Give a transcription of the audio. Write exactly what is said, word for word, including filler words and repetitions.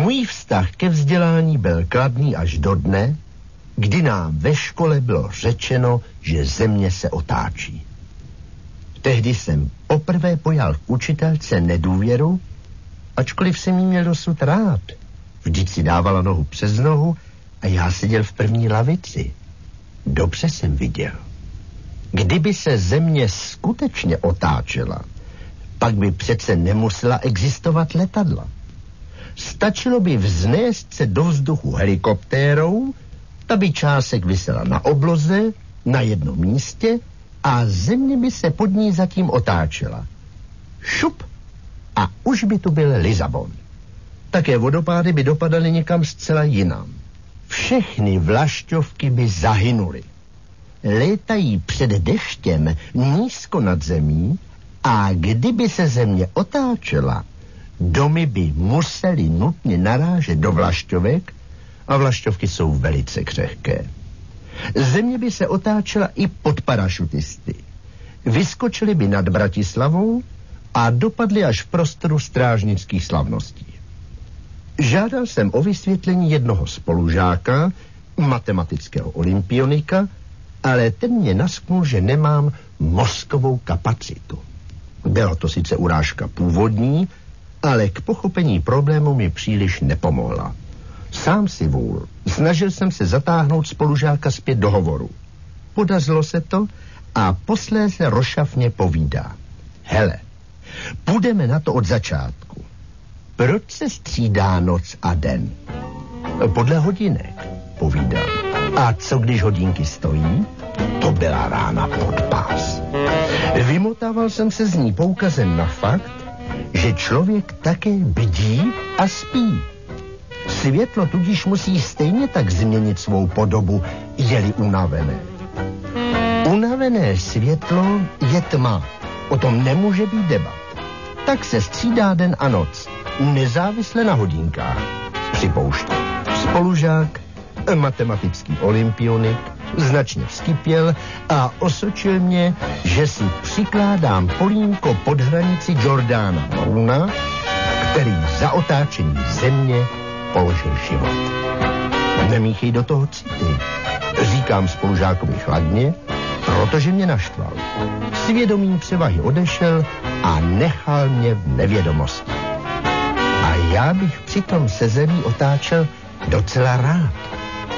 Můj vztah ke vzdělání byl kladný až do dne, kdy nám ve škole bylo řečeno, že země se otáčí. Tehdy jsem poprvé pojal k učitelce nedůvěru, ačkoliv jsem jí měl dosud rád. Vždyť si dávala nohu přes nohu a já seděl v první lavici. Dobře jsem viděl. Kdyby se země skutečně otáčela, pak by přece nemusela existovat letadla. Stačilo by vznést se do vzduchu helikoptérou, ta by čásek visela na obloze, na jednom místě a země by se pod ní zatím otáčela. Šup! A už by tu byl Lisabon. Také vodopády by dopadaly někam zcela jinam. Všechny vlašťovky by zahynuly. Létají před deštěm nízko nad zemí a kdyby se země otáčela, domy by musely nutně narážet do vlašťovek a vlašťovky jsou velice křehké. Země by se otáčela i pod parašutisty. Vyskočili by nad Bratislavou a dopadli až v prostoru strážnických slavností. Žádal jsem o vysvětlení jednoho spolužáka, matematického olympionika, ale ten mě nasknul, že nemám mozkovou kapacitu. Byla to sice urážka původní, ale k pochopení problému mi příliš nepomohla. Sám si vůl. Snažil jsem se zatáhnout spolužáka zpět do hovoru. Podařilo se to a posléze rošafně povídá. Hele, půjdeme na to od začátku. Proč se střídá noc a den? Podle hodinek, povídám. A co když hodinky stojí? To byla rána pod pás. Vymotával jsem se z ní poukazem na fakt, že člověk také bdí a spí. Světlo tudíž musí stejně tak změnit svou podobu, je-li unavené. Unavené světlo je tma. O tom nemůže být debat. Tak se střídá den a noc, nezávisle na hodinkách. Připouštím. Spolužák, matematický olympionik, značně vzkypěl a osočil mě, že si přikládám polínko pod hranici Jordána Bruna, který za otáčení země položil život. Nemíchej do toho city, říkám spolužákovi chladně, protože mě naštval. Svědomím převahy odešel a nechal mě v nevědomosti. A já bych přitom se zemí otáčel docela rád.